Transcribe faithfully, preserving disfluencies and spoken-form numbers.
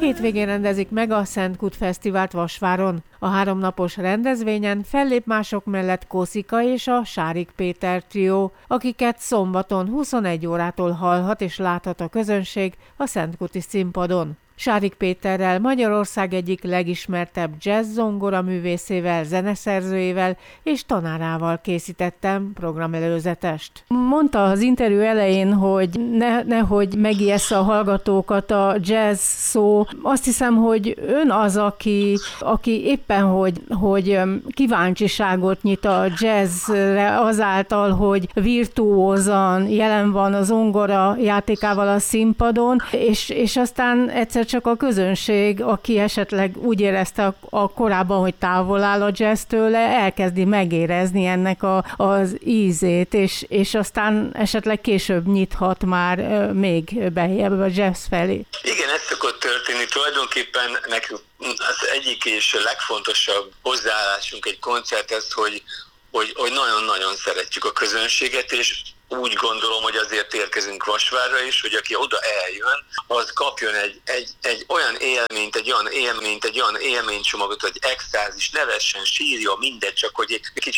Hétvégén rendezik meg a Szent Kút Fesztivált Vasváron. A háromnapos rendezvényen fellép mások mellett Koszika és a Sárik Péter trió, akiket szombaton huszonegy órától hallhat és láthat a közönség a Szentkúti színpadon. Sárik Péterrel, Magyarország egyik legismertebb jazz zongora művészével, zeneszerzőjével és tanárával készítettem programelőzetest. Mondta az interjú elején, hogy ne, nehogy megijessza a hallgatókat a jazz szó. Azt hiszem, hogy ön az, aki, aki éppen, hogy, hogy kíváncsiságot nyit a jazzre azáltal, hogy virtuózan jelen van a zongora játékával a színpadon, és, és aztán egyszer csak a közönség, aki esetleg úgy érezte a, a korábban, hogy távol áll a jazz tőle, elkezdi megérezni ennek a, az ízét, és, és aztán esetleg később nyithat már még beljebb a jazz felé. Igen, ez szokott történni. Tulajdonképpen nekünk az egyik és legfontosabb hozzáállásunk egy koncerthez, hogy, hogy, hogy nagyon-nagyon szeretjük a közönséget, és úgy gondolom, hogy azért érkezünk Vasvárra is, hogy aki oda eljön, az kapjon egy, egy, egy olyan élményt, egy olyan élményt, egy olyan élménycsomagot, hogy extázis, nevessen, sírja, mindegy, csak hogy egy kicsit